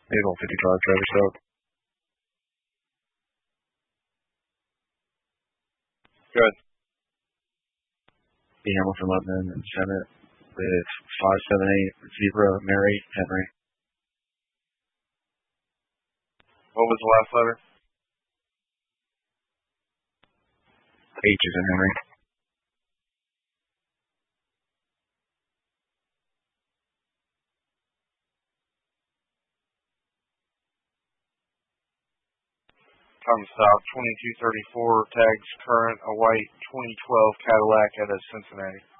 Naval 55, Travis Out. Good. B. Hamilton Lebanon and Senate with 578 Zebra Mary Henry. What was the last letter? H is in Henry. Comes south, 2234, tags current, a white 2012 Cadillac out of Cincinnati.